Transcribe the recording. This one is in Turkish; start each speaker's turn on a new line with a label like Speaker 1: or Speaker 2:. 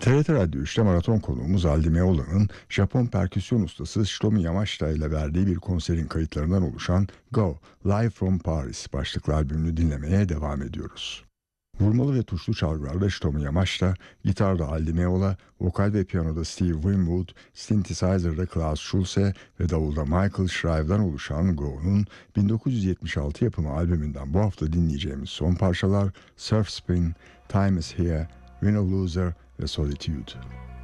Speaker 1: TRT Radyo 3'te maraton konuğumuz Aldi Meola'nın Japon perküsyon ustası Shitomi Yamashita ile verdiği bir konserin kayıtlarından oluşan Go, Live from Paris başlıklı albümünü dinlemeye devam ediyoruz. Vurmalı ve tuşlu çalgılarda Shitomi Yamashita, gitarda Aldi Meola, vokal ve piyanoda Steve Winwood, synthesizer'da Klaus Schulze ve davulda Michael Shrive'dan oluşan Go'nun 1976 yapımı albümünden bu hafta dinleyeceğimiz son parçalar Surf Spin, Time is Here, Win or Loser ve Solitude.